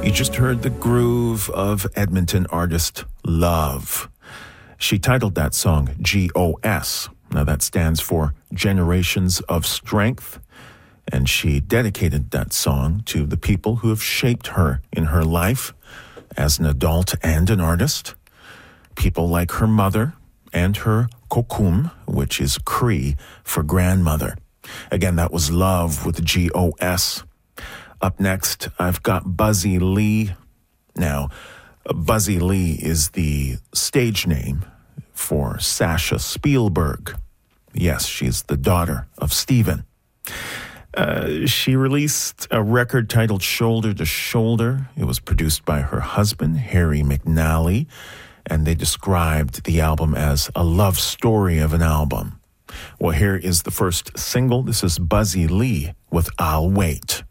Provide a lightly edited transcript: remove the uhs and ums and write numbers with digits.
You just heard the groove of Edmonton artist Love. She titled that song GOS. Now that stands for Generations of Strength. And she dedicated that song to the people who have shaped her in her life as an adult and an artist. People like her mother and her kokum, which is Cree for grandmother. Again, that was Love with GOS. Up next, I've got Buzzy Lee. Now, Buzzy Lee is the stage name for Sasha Spielberg. Yes, she's the daughter of Steven. She released a record titled Shoulder to Shoulder. It was produced by her husband, Harry McNally, and they described the album as a love story of an album. Well, here is the first single. This is Buzzy Lee with I'll Wait.